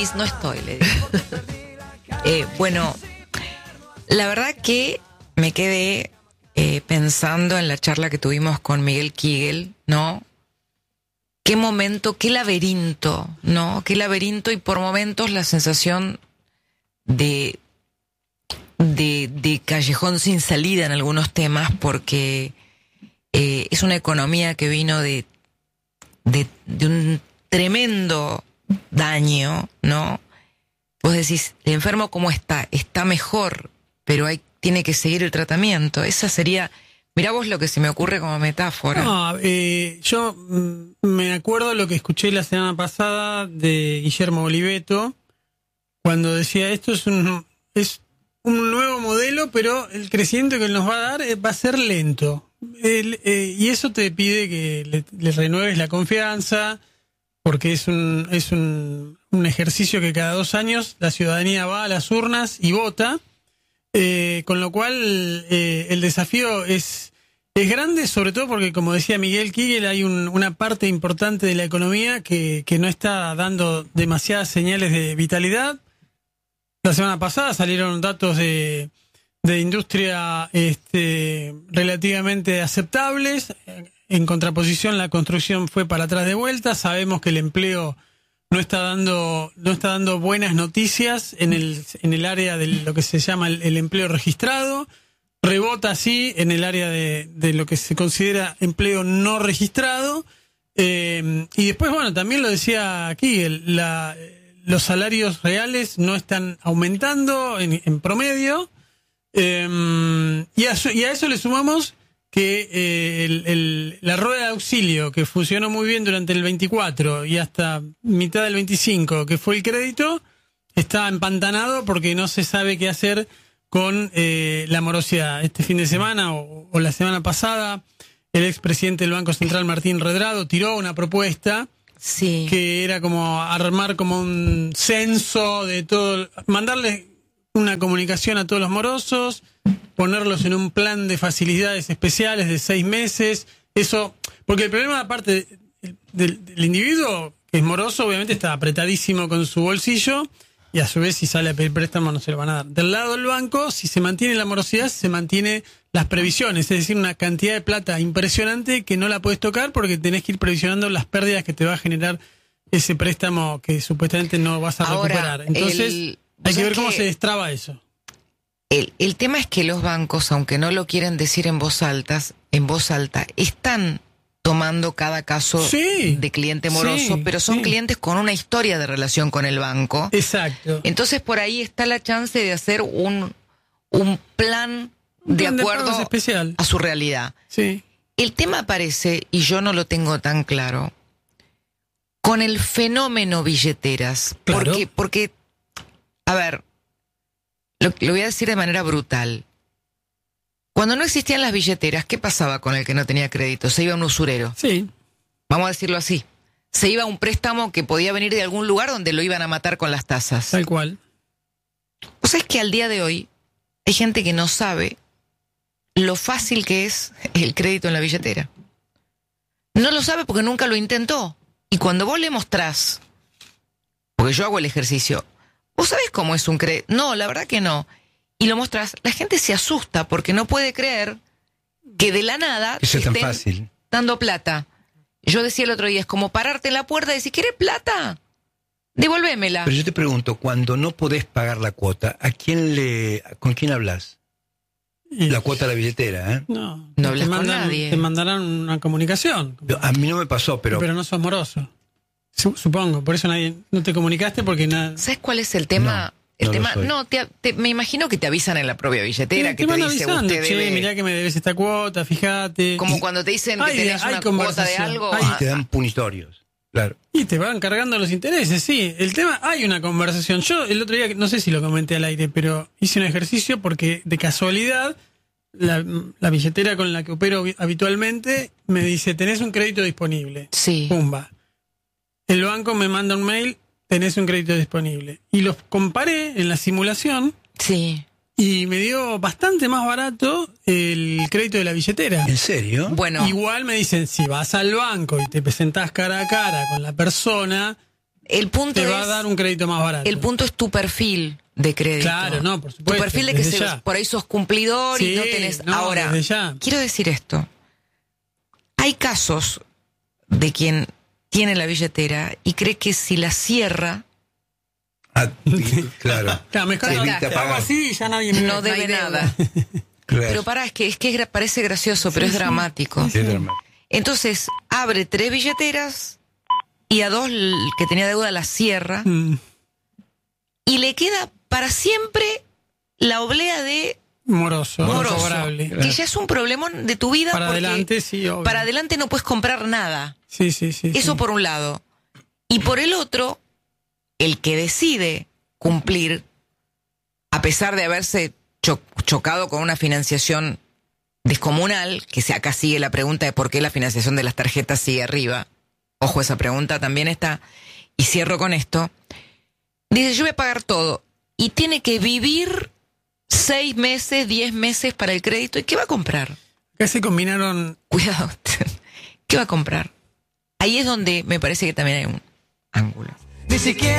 No estoy, le digo. Bueno, la verdad que me quedé pensando en la charla que tuvimos con Miguel Kigel, ¿no? Qué momento, qué laberinto, ¿no? Qué laberinto, y por momentos la sensación de callejón sin salida en algunos temas, porque es una economía que vino de un tremendo daño, ¿no? Vos decís, el enfermo ¿cómo está? Está mejor, pero tiene que seguir el tratamiento. Esa sería, mirá vos lo que se me ocurre como metáfora. No, yo me acuerdo lo que escuché la semana pasada de Guillermo Oliveto, cuando decía, esto es un nuevo modelo, pero el crecimiento que nos va a dar va a ser lento. Y eso te pide que le renueves la confianza, porque es un ejercicio que cada 2 años la ciudadanía va a las urnas y vota, con lo cual el desafío es grande, sobre todo porque, como decía Miguel Kigel, hay una parte importante de la economía que no está dando demasiadas señales de vitalidad. La semana pasada salieron datos de industria relativamente aceptables. En contraposición, la construcción fue para atrás de vuelta. Sabemos que el empleo no está dando buenas noticias en el área de lo que se llama el empleo registrado. Rebota así en el área de lo que se considera empleo no registrado. Y después, bueno, también lo decía aquí, los salarios reales no están aumentando en promedio. Y a eso le sumamos que la rueda de auxilio, que funcionó muy bien durante el 24 y hasta mitad del 25, que fue el crédito, está empantanado porque no se sabe qué hacer con la morosidad. Este fin de semana o la semana pasada, el expresidente del Banco Central, Martín Redrado, tiró una propuesta, sí, que era como armar como un censo de todo, mandarle una comunicación a todos los morosos, ponerlos en un plan de facilidades especiales de 6 meses. Eso, porque el problema, aparte del individuo que es moroso, obviamente está apretadísimo con su bolsillo, y a su vez, si sale a pedir préstamo, no se lo van a dar. Del lado del banco, si se mantiene la morosidad, se mantiene las previsiones, es decir, una cantidad de plata impresionante que no la puedes tocar porque tenés que ir previsionando las pérdidas que te va a generar ese préstamo que supuestamente no vas a recuperar. Entonces, hay que ver cómo se destraba eso. El tema es que los bancos, aunque no lo quieren decir en voz alta, están tomando cada caso, sí, de cliente moroso, sí, pero son, sí, clientes con una historia de relación con el banco. Exacto. Entonces por ahí está la chance de hacer un plan de acuerdo especial a su realidad. Sí. El tema aparece, y yo no lo tengo tan claro, con el fenómeno billeteras. Claro. Porque, a ver, lo voy a decir de manera brutal. Cuando no existían las billeteras, ¿qué pasaba con el que no tenía crédito? Se iba a un usurero. Sí. Vamos a decirlo así. Se iba a un préstamo que podía venir de algún lugar donde lo iban a matar con las tasas. Tal cual. O sea, es que al día de hoy hay gente que no sabe lo fácil que es el crédito en la billetera. No lo sabe porque nunca lo intentó. Y cuando vos le mostrás, porque yo hago el ejercicio, ¿vos sabés cómo es un crédito? No, la verdad que no. Y lo mostrás, la gente se asusta porque no puede creer que de la nada eso es tan estén fácil dando plata. Yo decía el otro día, es como pararte en la puerta y decir, ¿querés plata? Devolvémela. Pero yo te pregunto, cuando no podés pagar la cuota, ¿con quién hablas? La cuota de la billetera, ¿eh? No hablas con nadie. Te mandarán una comunicación. A mí no me pasó, pero no sos moroso. Supongo, por eso no te comunicaste porque nada. ¿Sabes cuál es el tema? Me imagino que te avisan en la propia billetera, que te dice, avisando, usted debe... mirá que me debes esta cuota, fíjate. Como cuando te dicen que tenés una cuota de algo. Y te dan punitorios, claro. Y te van cargando los intereses, sí. El tema, hay una conversación. Yo el otro día, no sé si lo comenté al aire, pero hice un ejercicio porque de casualidad la billetera con la que opero habitualmente me dice, tenés un crédito disponible. Sí. Pumba. El banco me manda un mail, tenés un crédito disponible. Y los comparé en la simulación. Sí. Y me dio bastante más barato el crédito de la billetera. ¿En serio? Bueno. Igual me dicen, si vas al banco y te presentás cara a cara con la persona, El punto te va a dar un crédito más barato. El punto es tu perfil de crédito. Claro, no, por supuesto. Tu perfil de que por ahí sos cumplidor sí, y no tenés... No, ahora, quiero decir esto. Hay casos de quien tiene la billetera y cree que si la cierra... Claro. Hago así y ya nadie me no debe nada. Claro. Pero pará, es que parece gracioso, pero es dramático. Es dramático. Entonces, abre 3 billeteras y a 2 que tenía deuda la cierra y le queda para siempre la oblea de moroso. Cobrable. Que ya es un problemón de tu vida. Para adelante, sí, obvio. Para adelante no puedes comprar nada. Sí. Eso por un lado. Y por el otro, el que decide cumplir, a pesar de haberse chocado con una financiación descomunal, que acá sigue la pregunta de por qué la financiación de las tarjetas sigue arriba. Ojo, esa pregunta también está. Y cierro con esto. Dice, yo voy a pagar todo. Y tiene que vivir 6 meses, 10 meses para el crédito. ¿Y qué va a comprar? Acá se combinaron... Cuidado. ¿Qué va a comprar? Ahí es donde me parece que también hay un ángulo. Ni siquiera